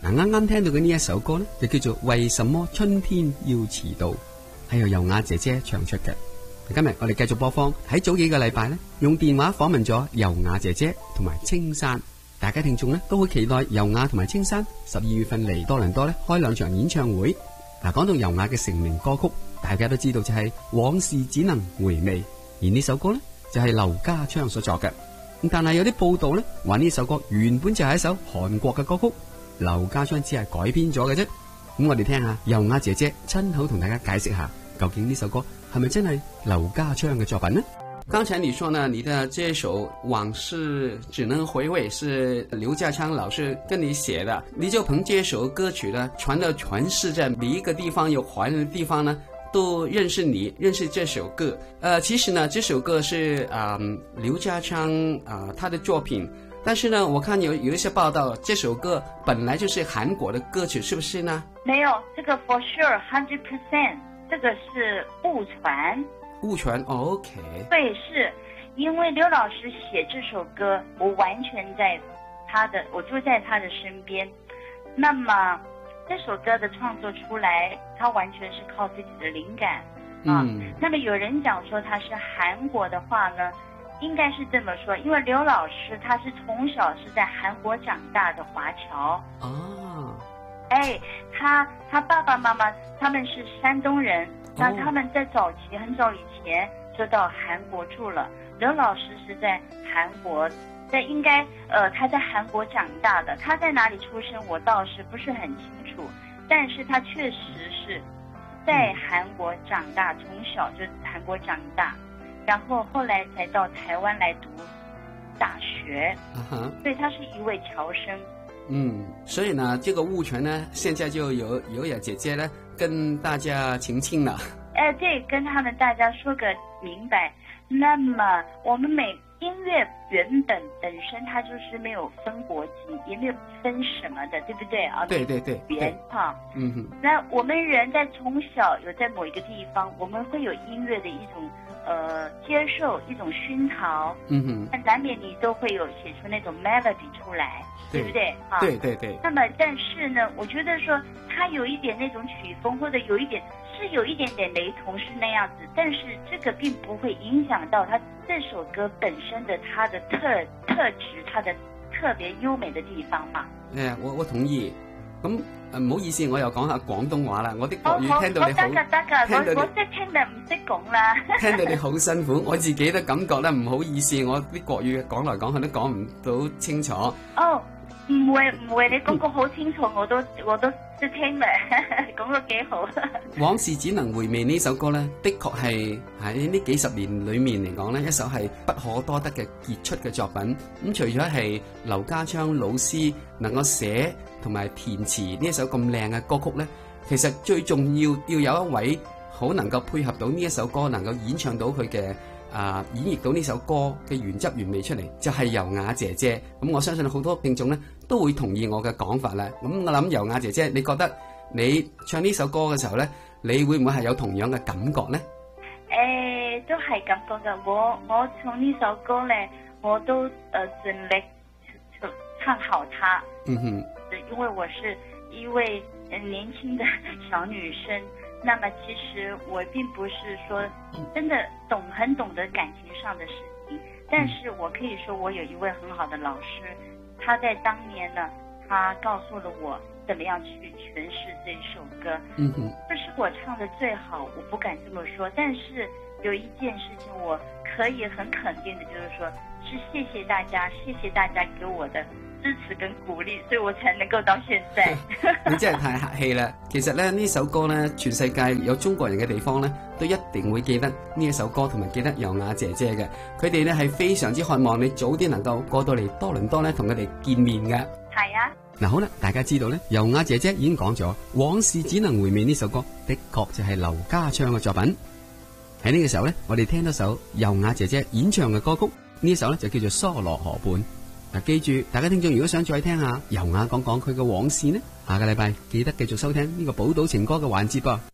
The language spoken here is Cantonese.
嗱，啱啱聽到嘅呢一首歌呢，就叫做《為什麼春天要遲到》，係由尤雅姐姐唱出嘅。今日我哋繼續播放喺早幾個禮拜呢，用電話訪問咗尤雅姐姐同埋青山。大家聽眾呢都好期待尤雅同埋青山12月份嚟多倫多呢開2場演唱會。嗱，講到尤雅嘅成名歌曲，大家都知道就係往事只能回味，而呢首歌呢就係劉家昌所作嘅。但係有啲報道呢話呢首歌原本就係一首韓國嘅歌曲，劉家昌只係改編咗嘅啫。咁我哋聽下尤雅姐姐親口同大家解釋下，究竟呢首歌係咪真係劉家昌嘅作品呢？剛才你說呢，你的這首《往事只能回味》是劉家昌老師跟你寫的，你就憑這首歌曲呢傳到全世界，每一個地方有華人的地方呢都認識你，認識這首歌。其實呢這首歌是劉家昌他的作品，但是呢我看有一些報道，這首歌本來就是韓國的歌曲，是不是呢？ 沒有，這個 for sure 100%，這個是誤傳。 誤傳 ，OK。 對，是因為劉老師寫這首歌，我完全我就在他的身邊。那麼這首歌的創作出來，他完全是靠自己的靈感啊。那麼有人講說他是韓國的話呢，應該是這麼說，因為劉老師他是從小是在韓國長大的華僑。哦。哎，他爸爸媽媽他們是山東人。那他們在很早以前就到韓國住了。劉老師是在韓國，他在韓國長大的。他在哪裡出生，我倒是不是很清楚，但是他確實是在韓國長大，從小就韓國長大，然後後來才到台灣來讀大學。所以他是一位僑生。 所以呢，這個誤傳呢，現在就有姐姐呢跟大家澄清了。 對，跟他們大家說個明白。那麼我們音樂原本身它就是沒有分國籍，也沒有分什麼的，對不對啊？ 對。 原哈。那我們人在從小有在某一個地方，我們會有音樂的一種接受，一種熏陶。難免你都會有寫出那種 melody 出來，對不對？哈。對。那麼但是呢，我覺得說它有一點那種曲風，或者有一點點雷同是那樣子，但是這個並不會影響到它這首歌本身的它的特質，它的特別優美的地方嘛。 我同意。咁唔好意思，我又講下廣東話啦。我啲國語聽到你好， 我識聽但唔識講啦。 聽到你好辛苦，我自己都感覺咧唔好意思，我啲國語講來講去都講唔到清楚。唔會，你講個好清楚，我都識聽咧，講個幾好。往事只能回味呢首歌咧，的確係喺呢幾十年裏面嚟講咧，一首係不可多得嘅傑出嘅作品。咁除咗係劉家昌老師能夠寫同埋填詞呢一首咁靚嘅歌曲咧，其實最重要有一位好能夠配合到呢一首歌，能夠演唱到佢嘅演繹到呢首歌嘅原汁原味出嚟，就係尤雅姐姐。咁我相信好多聽眾咧都會同意我嘅講法啦。咁我諗尤雅姐姐，你覺得你唱呢首歌嘅時候咧，你會唔會係有同樣嘅感覺咧？ 都係感覺嘅。我唱呢首歌咧，我都盡力唱好它。因為我是一位年輕的小女生，那麼其實我並不是說真的很懂得感情上的事情，但是我可以說我有一位很好的老師，他在當年呢，他告訴了我怎麼樣去詮釋這首歌。這是我唱的最好，我不敢這麼說，但是有一件事情我可以很肯定的，就是說是謝謝大家給我的支持跟鼓勵，所以我才能夠到現在。 你真係太客氣啦！其實咧呢首歌咧，全世界有中國人嘅地方咧，都一定會記得呢一首歌，同埋記得尤雅姐姐嘅。佢哋咧係非常之渴望你早啲能夠過到嚟多倫多咧，同佢哋見面嘅。 係啊。 嗱好啦，大家知道咧，尤雅姐姐已經講咗《往事只能回味》呢首歌，的確就係劉家昌嘅作品。喺呢個時候咧，我哋聽到首尤雅姐姐演唱嘅歌曲，呢首咧就叫做《疏羅河畔》。嗱，記住，大家聽眾如果想再聽下尤雅講講佢嘅往事呢，下個禮拜記得繼續收聽呢個寶島情歌嘅環節噃。